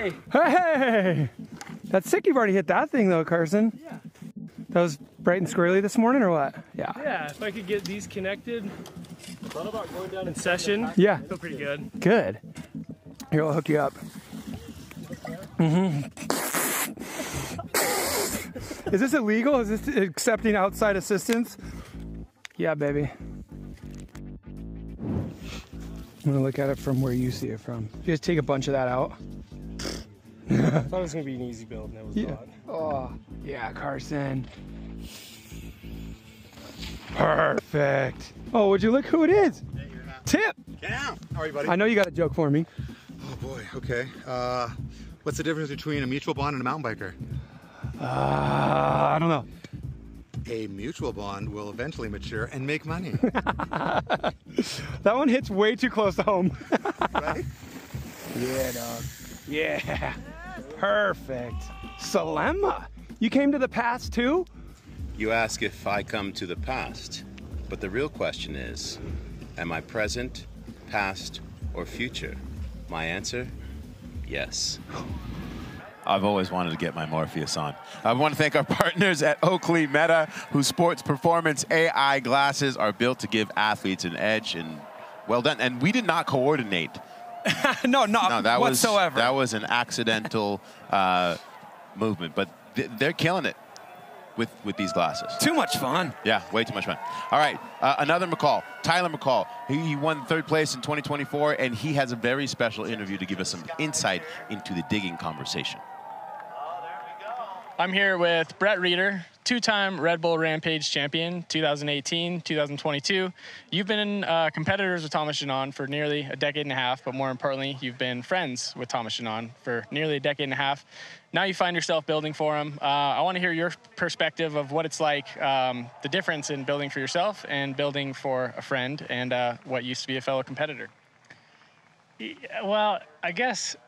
Hey! Hey! That's sick you've already hit that thing though, Carson. Yeah. That was bright and squirrely this morning or what? Yeah. Yeah, if I could get these connected. Thought about going down in session. Yeah. Feel pretty good. Good. Here, I'll hook you up. Is this illegal? Is this accepting outside assistance? Yeah, baby. I'm gonna look at it from where you see it from. You guys take a bunch of that out. I thought it was gonna be an easy build, and it was not. Oh, yeah, Carson. Perfect. Oh, would you look who it is? Tip. Cam. How are you, buddy? I know you got a joke for me. Oh boy. Okay. What's the difference between a mutual bond and a mountain biker? I don't know. A mutual bond will eventually mature and make money. That one hits way too close to home. Right? Yeah, dog. Yeah. Perfect. Salema. You came to the past too? You ask if I come to the past, but the real question is, am I present, past, or future? My answer, yes. I've always wanted to get my Morpheus on. I want to thank our partners at Oakley Meta, whose sports performance AI glasses are built to give athletes an edge, and well done. And we did not coordinate. No, that whatsoever. That was an accidental movement, but they're killing it with these glasses. Too much fun. Yeah, way too much fun. All right, another McCall, Tyler McCall. He won third place in 2024, and he has a very special interview to give us some insight into the digging conversation. I'm here with Brett Reeder, two-time Red Bull Rampage champion, 2018, 2022. You've been competitors with Thomas Janon for nearly a decade and a half, but more importantly, you've been friends with Thomas Janon for nearly a decade and a half. Now you find yourself building for him. I want to hear your perspective of what it's like, the difference in building for yourself and building for a friend and what used to be a fellow competitor. Well, I guess